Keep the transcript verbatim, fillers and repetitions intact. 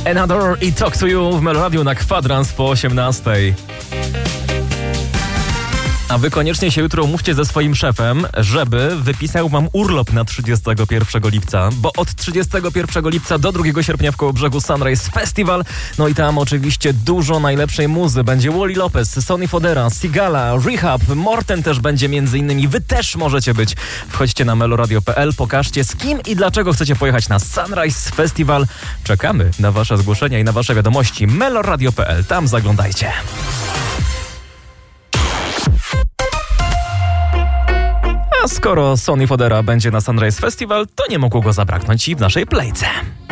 Another i Talk to You w Meloradiu na kwadrans po osiemnastej. A wy koniecznie się jutro umówcie ze swoim szefem, żeby wypisał wam urlop na trzydziestego pierwszego lipca, bo od trzydziestego pierwszego lipca do drugiego sierpnia w Kołobrzegu Sunrise Festival, no i tam oczywiście dużo najlepszej muzy. Będzie Wally Lopez, Sonny Fodera, Sigala, Rehab, Morten też będzie między innymi. Wy też możecie być. Wchodźcie na meloradio kropka p l, pokażcie z kim i dlaczego chcecie pojechać na Sunrise Festival. Czekamy na wasze zgłoszenia i na wasze wiadomości. meloradio kropka p l, tam zaglądajcie. A skoro Sonny Fodera będzie na Sunrise Festival, to nie mogło go zabraknąć i w naszej playce.